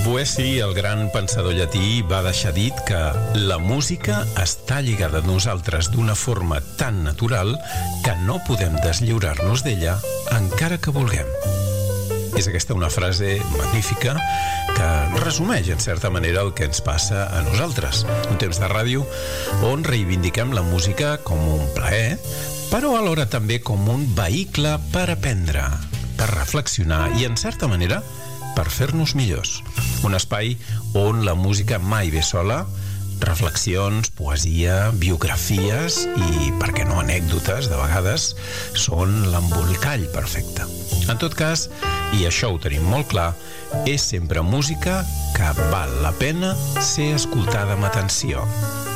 Boeci, el gran pensador llatí, va deixar dit que la música està lligada a nosaltres d'una forma tan natural que no podem deslliurar-nos d'ella encara que vulguem. És aquesta una frase magnífica que resumeix, en certa manera, el que ens passa a nosaltres. Un temps de ràdio on reivindiquem la música com un plaer, però alhora també com un vehicle per aprendre, per reflexionar i, en certa manera, per fer-nos millors. Un espai on la música mai ve sola, reflexions, poesia, biografies i, per què no, anècdotes, de vegades, són l'embolcall perfecte. En tot cas, i això ho tenim molt clar, és sempre música que val la pena ser escoltada amb atenció.